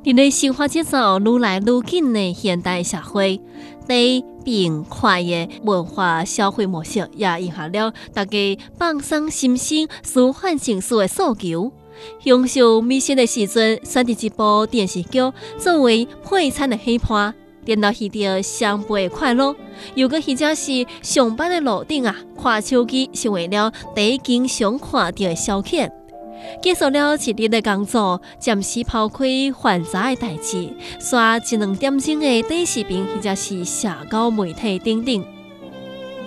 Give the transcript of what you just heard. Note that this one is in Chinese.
人类生活节奏愈来愈紧的现代社会，低并快的文化消费模式也影响了大家放松心情、舒缓情绪的诉求。享受美食的时阵，选择一部电视剧作为配餐的伙伴，颠倒去着相陪的快乐。又或者是上班的路顶看手机，成为了第一经常看到的消遣。结束了一日的工作，暂时抛开繁杂的代志，刷1-2点钟的短视频或者是社交媒体等等，